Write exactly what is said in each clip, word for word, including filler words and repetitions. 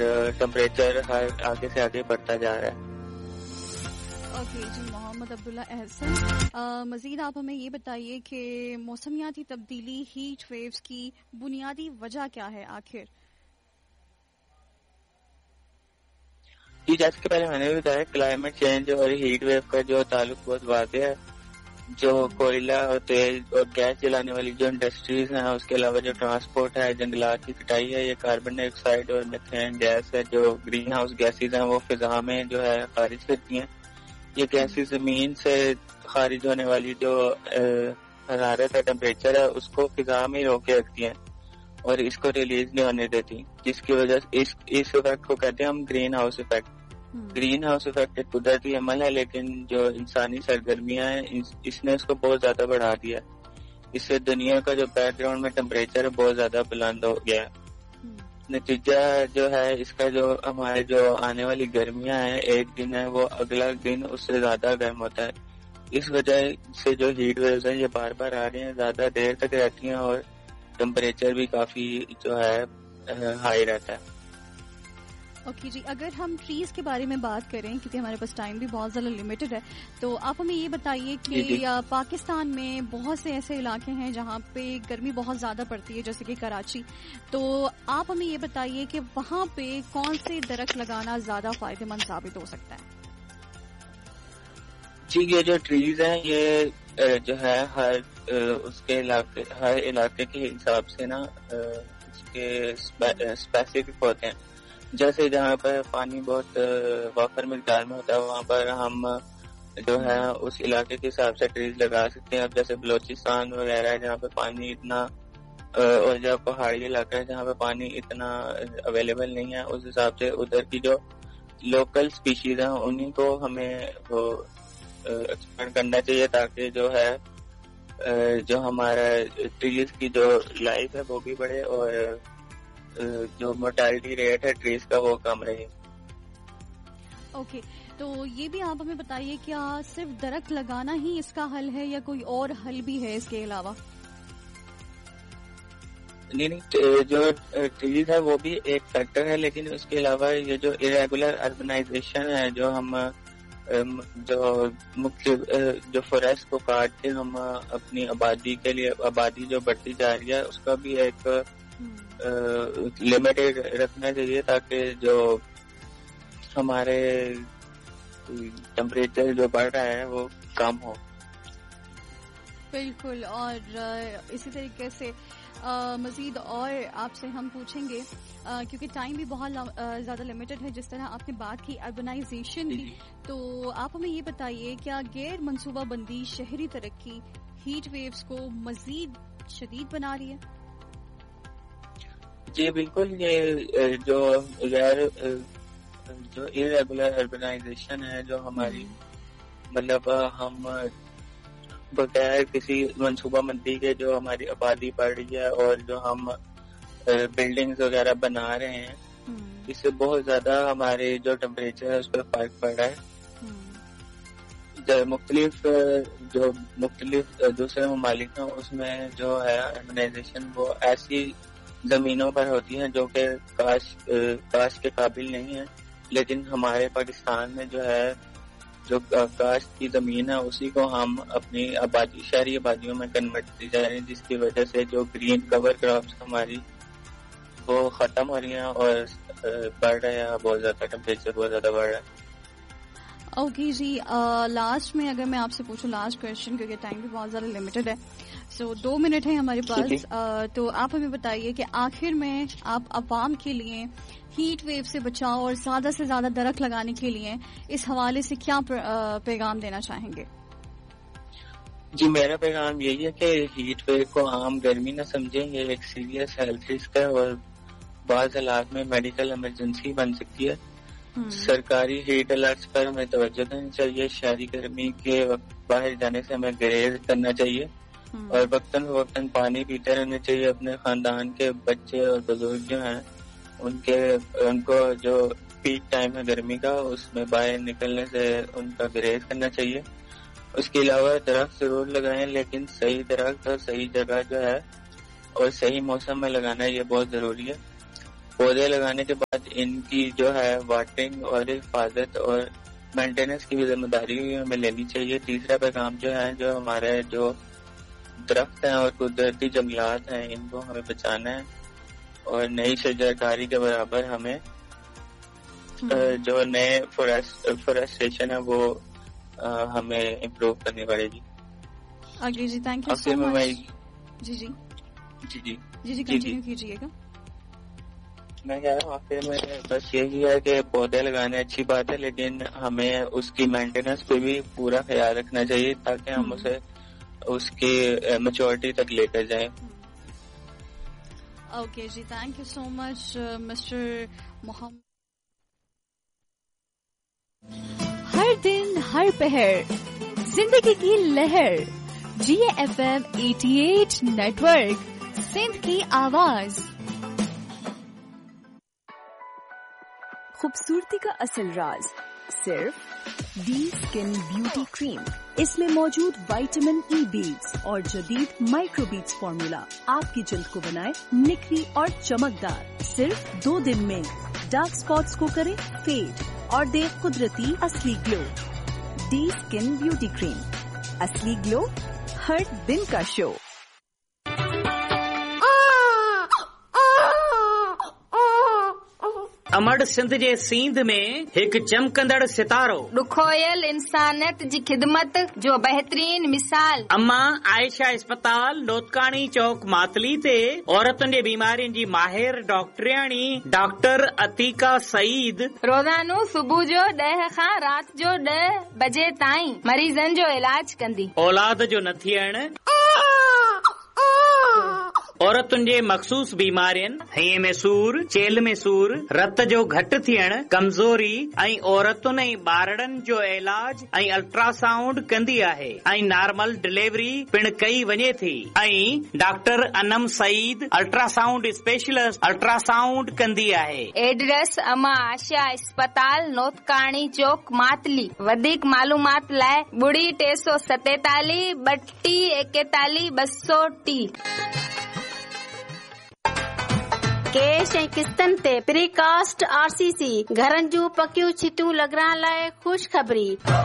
Temperature ہر آگے سے آگے بڑھتا جا رہا ہے. اوکے جی محمد عبداللہ احسن، مزید آپ ہمیں یہ بتائیے کہ موسمیاتی تبدیلی ہیٹ ویوز کی بنیادی وجہ کیا ہے آخر؟ جی جیسے کہ پہلے میں نے بھی بتایا، کلائمیٹ چینج اور ہیٹ ویو کا جو تعلق بہت واضح ہے. جو کوئلہ اور تیل اور گیس جلانے والی جو انڈسٹریز ہیں، اس کے علاوہ جو ٹرانسپورٹ ہے، جنگلات کی کٹائی ہے، یہ کاربن ڈائی آکسائڈ اور میتھین گیس ہے جو گرین ہاؤس گیسز ہیں وہ فضا میں جو ہے خارج کرتی ہیں. یہ گیسز زمین سے خارج ہونے والی جو حرارت ہے، ٹیمپریچر ہے، اس کو فضا میں روک کے رکھتی ہیں اور اس کو ریلیز نہیں ہونے دیتی، جس کی وجہ سے اس اس افیکٹ کو کہتے ہیں ہم green house effect. Green house effect ایک قدرتی عمل ہے، لیکن جو انسانی سرگرمیاں ہیں اس نے اس کو بہت زیادہ بڑھا دیا. اس سے دنیا کا جو بیک گراؤنڈ میں ٹیمپریچر ہے بہت زیادہ بلند ہو گیا ہے. نتیجہ جو ہے اس کا، جو ہمارے جو آنے والی گرمیاں ہیں، ایک دن ہے وہ اگلا دن اس سے زیادہ گرم ہوتا ہے. اس وجہ سے جو ہیٹ ویوز ہیں یہ بار بار آ رہی ہیں، زیادہ دیر تک رہتی ہیں اور ٹیمپریچر بھی کافی جو ہے ہائی رہتا ہے. اوکے جی، اگر ہم ٹریز کے بارے میں بات کریں، کیونکہ ہمارے پاس ٹائم بھی بہت زیادہ لمیٹڈ ہے، تو آپ ہمیں یہ بتائیے کہ جی جی. پاکستان میں بہت سے ایسے علاقے ہیں جہاں پہ گرمی بہت زیادہ پڑتی ہے، جیسے کہ کراچی، تو آپ ہمیں یہ بتائیے کہ وہاں پہ کون سے درخت لگانا زیادہ فائدہ مند ثابت ہو سکتا ہے؟ جی یہ جو ٹریز ہیں یہ جو ہے ہر اس کے علاقے ہر علاقے کے حساب سے نا اس کے اسپیسیفک ہوتے ہیں. جیسے جہاں پر پانی بہت وافر مقدار میں ہوتا ہے وہاں پر ہم جو ہے اس علاقے کے حساب سے ٹریز لگا سکتے ہیں. اب جیسے بلوچستان وغیرہ ہے جہاں پہ پانی اتنا، اور جو پہاڑی علاقہ ہے جہاں پہ پانی اتنا اویلیبل نہیں ہے، اس حساب سے ادھر کی جو لوکل اسپیشیز ہیں انہیں کو ہمیں وہ ایکسپینڈ کرنا چاہیے، تاکہ جو ہے جو ہمارا ٹریز کی جو لائف ہے وہ بھی بڑھے اور جو مورٹیلٹی ریٹ ہے ٹریز کا وہ کم رہے. Okay okay. تو یہ بھی آپ ہمیں بتائیے کیا صرف درخت لگانا ہی اس کا حل ہے یا کوئی اور حل بھی ہے اس کے علاوہ؟ نہیں نہیں، جو ٹریز ہے وہ بھی ایک فیکٹر ہے، لیکن اس کے علاوہ یہ جو ارریگولر اربنائزیشن ہے، جو ہم جو مختلف جو فوریسٹ کو کاٹ کے ہم اپنی آبادی کے لیے، آبادی جو بڑھتی جا رہی ہے اس کا بھی ایک لمیٹڈ رکھنا چاہیے، تاکہ جو ہمارے ٹیمپریچر جو بڑھ رہا ہے وہ کم ہو. بالکل. اور اسی طریقے سے مزید اور آپ سے ہم پوچھیں گے کیونکہ ٹائم بھی بہت زیادہ لمیٹڈ ہے، جس طرح آپ نے بات کی اربنائزیشن کی، تو آپ ہمیں یہ بتائیے کیا غیر منصوبہ بندی شہری ترقی ہیٹ ویوز کو مزید شدید بنا رہی ہے؟ جی بالکل. یہ جو غیر جو ارریگولر اربنائزیشن ہے، جو ہماری مطلب ہم بغیر کسی منصوبہ بندی کے جو ہماری آبادی بڑھ رہی ہے اور جو ہم بلڈنگز وغیرہ بنا رہے ہیں، اس سے بہت زیادہ ہمارے جو ٹیمپریچر ہے اس پہ فرق پڑ رہا ہے. مختلف جو مختلف دوسرے ممالک ہیں اس میں جو ہے اربنائزیشن وہ ایسی زمینوں پر ہوتی ہیں جو کہ کاشت کاشت کے قابل نہیں ہیں، لیکن ہمارے پاکستان میں جو ہے جو کاشت کی زمین ہے اسی کو ہم اپنی آبادی شہری آبادیوں میں کنورٹ کی جا رہے ہیں، جس کی وجہ سے جو گرین کور کراپس ہماری وہ ختم ہو رہی ہیں اور بڑھ رہے ہیں، بہت زیادہ ٹیمپریچر بہت زیادہ بڑھ رہا ہے. اوکے جی، لاسٹ میں اگر میں آپ سے پوچھوں لاسٹ کویشچن، کیونکہ ٹائم بھی بہت زیادہ لمیٹڈ ہے، سو دو منٹ ہے ہمارے پاس، تو آپ ہمیں بتائیے کہ آخر میں آپ عوام کے لیے ہیٹ ویو سے بچاؤ اور زیادہ سے زیادہ درخت لگانے کے لیے اس حوالے سے کیا پیغام دینا چاہیں گے؟ جی میرا پیغام یہی ہے کہ ہیٹ ویو کو عام گرمی نہ سمجھیں، یہ ایک سیریس ہیلتھ رسک ہے اور بعض حالات میں میڈیکل ایمرجنسی بن سکتی ہے. سرکاری ہیٹ الرٹس پر ہمیں توجہ دینی چاہیے، شہری گرمی کے وقت باہر جانے سے ہمیں گریز کرنا چاہیے اور وقتاً فوقتاً پانی پیتے رہنا چاہیے. اپنے خاندان کے بچے اور بزرگ جو ہیں ان کے ان کو جو پیک ٹائم ہے گرمی کا اس میں باہر نکلنے سے ان کا گریز کرنا چاہیے. اس کے علاوہ درخت ضرور لگائیں، لیکن صحیح درخت اور صحیح جگہ جو ہے اور صحیح موسم میں لگانا یہ بہت ضروری ہے. पौधे लगाने के बाद इनकी जो है वाटरिंग और हिफाजत और मेंटेनेंस की भी जिम्मेदारी हमें लेनी चाहिए। तीसरा पैगाम जो है, जो हमारे जो दरख्त हैं और कुदरती जंगलात हैं, इनको हमें बचाना है और नई शजरकारी के बराबर हमें जो नए फॉरेस्ट फॉरेस्टेशन है वो हमें इम्प्रूव करनी पड़ेगी। Agree ji, thank you so much. Ji ji ji ji ji ji continue कीजिएगा। मैं कह रहा हूँ आखिर में बस यही है कि पौधे लगाने अच्छी बात है, लेकिन हमें उसकी मेंटेनेंस पे भी पूरा ख्याल रखना चाहिए ताकि हम उसे उसकी मैच्योरिटी तक लेकर जाएं। Okay ji, thank you so much mister Mohammad. हर दिन हर पहर जिंदगी की लहर, जी एफ एम अठासी नेटवर्क, सिंध की आवाज। खूबसूरती का असल राज सिर्फ डी स्किन ब्यूटी क्रीम। इसमें मौजूद विटामिन ई बीड्स और जदीद माइक्रो बीड्स फॉर्मूला आपकी जल्द को बनाए निखरी और चमकदार। सिर्फ दो दिन में डार्क स्पॉट्स को करे फेड और दे कुदरती असली glow. D skin beauty cream, असली ग्लो हर दिन का शो। अमड़ सिंध जे सींध में हिकु चमकंदड़ सितारो, ॾुखोयल इंसानियत जी ख़िदमत जो बहितरीन मिसाल। अम्मा आयशा अस्पताल नोतकाणी चौक मातली ते औरतुनि जे बीमारियुनि जी माहिर डॉक्टरियाणी डॉक्टर अतीका सईद रोज़ानो सुबुह जो ॾह खां राति जो ॾह बजे ताईं मरीज़नि जो इलाज कंदी। औलाद जो न थियण, औरतुनि जे मखसूस बीमारियुनि, हईअ में सूर, चेल में सूर, रत जो घटि थियण, कमज़ोरी ऐं औरतुनि ऐं ॿारड़नि जो इलाज ऐं अल्ट्रासाउंड कंदी आहे ऐं नॉर्मल डिलीवरी पिण कई वञे थी। ऐं doctor Anam Saeed ultrasound specialist ultrasound कंदी आहे। एड्रेस अमा आशा अस्पताल नोतकाणी चौक मातली। वधीक मालूमात लाइ ॿुड़ी टे सौ सतेतालीह ॿटीह एकतालीह ॿ सौ टी। कैश ऐं किस्तनि ते प्रीकास्ट आर सी सी घरनि जूं पकियूं छितियूं लॻाइण लाइ ख़ुशख़बरी।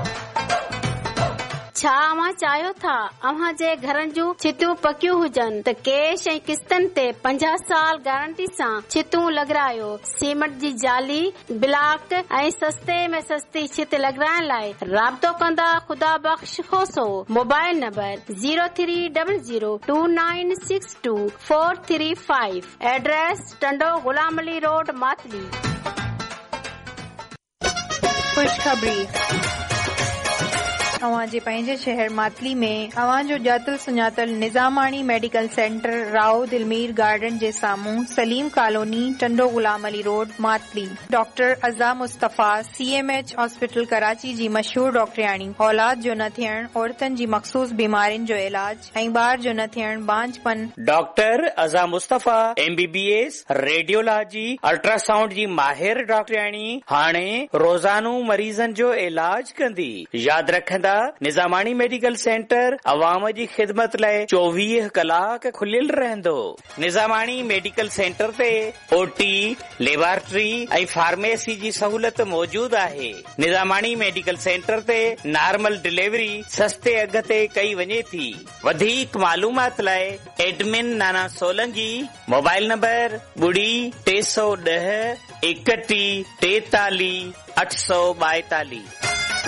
छा अव्हां चाहियो था अव्हां जे घरनि जूं छितियूं पकियूं हुजनि त कैश ऐं किस्तनि ते पंजाह साल गारंटी सां छितियूं लॻारायो। सीमेंट जी जाली, ब्लॉक ऐं सस्ते में सस्ती छित लॻाइण लाइ राब्तो कंदा ख़ुदा बख़्श खोसो। Mobile number zero three double zero two nine six to four three five. Address Tando Ghulam Ali road Matali. ख़ुशख़बरी, अव्हां जे पंहिंजे शहर मातली में अव्हां जो ॼातल सुञातल निज़ामाणी मेडिकल सेंटर राओ दिलमीर गार्डन जे साम्हूं Salim colony Tando Ghulam Ali road Matali. Doctor अज़ा Mustafa C M H hospital Karachi जी मशहूर डॉक्टरियाणी औलाद जो न थियण, औरतुनि जी मखसूस बीमारियुनि जो इलाज ऐं ॿार जो न थियण बांझपन। डॉक्टर अज़ा Mustafa M B B S radiology ultrasound जी माहिर डॉक्टरियाणी हाणे रोज़ानो मरीज़नि जो इलाज कंदी। यादि रखंदा निज़ामाणी मेडिकल सेंटर अवाम जी ख़िदमत लाइ चोवीह कलाक खुलियल रहंदो। निज़ामाणी मेडिकल सेंटर ते ओटी, लेबोरेटरी ऐं फार्मेसी जी सहूलियत मौजूद आहे। निज़ामाणी मेडिकल सेंटर ते नॉर्मल डिलीवरी सस्ते अघ ते कई वञे थी। वधीक मालूमात लाइ एडमिन नाना सोलंकी, मोबाइल नंबर ॿुड़ी टे सौ ॾह एकटीह टेतालीह अठ सौ ॿाएतालीह।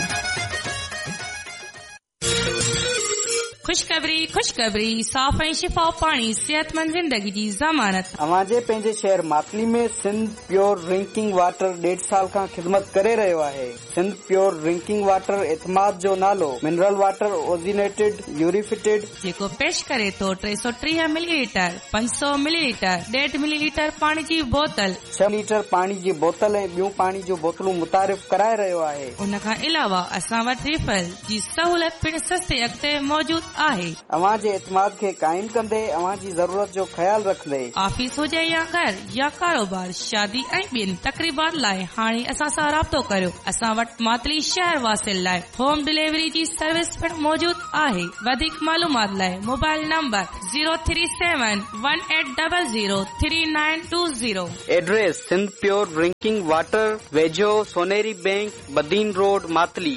खुशखबरी खुशखबरी साफ़ ऐं शिफा पाणी सेहतमंद जिंदगी जी ज़मानत। अव्हां जे पंहिंजे शहर मातली में सिंध प्योर ड्रिंकिंग वाटर ॾेढ साल खां ख़िदमत करे रहियो आहे। सिंध प्योर ड्रिंकिंग वाटर एतमाद जो नालो मिनरल वाटर ओजिनेटेड यूरिफिटेड जेको पेश करे थो टे सौ टीह मिलीलीटर, पंज सौ मिलीलीटर, ॾेढ मिलीलीटर पाणी जी बोतल, छह लीटर पाणी जी बोतल ऐं ॿियूं पाणी जूं बोतलूं मुतारिफ़ कराए रहियो आहे। उन खां अलावा असां वटि रिफल जी सहूलियत पिण सस्ते अघ ते मौजूद आहे। अवां जे एतमाद खे कायम कंदे अवां जी ज़रूरत जो ख्याल रखंदे ऑफिस हुजे या घर या कारोबार, शादी ऐं ॿियनि तकरीबात लाइ हाणे असां सां राब्तो करियो। असां वटि मातली शहर वासिल लाइ होम डिलीवरी जी सर्विस पिणु मौजूद आहे। वधीक मालूमात लाइ mobile number zero three seven one eight double zero three nine to zero. Address Sindh pure drinking water, वेझो सोनेरी बैंक, बदीन रोड, मातली।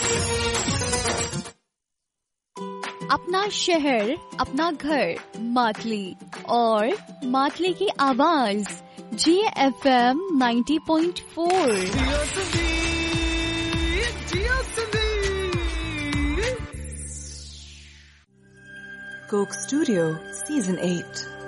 अपना शहर अपना घर मातली और मातली की आवाज जी F M ninety point four. Coke Studio Season eight.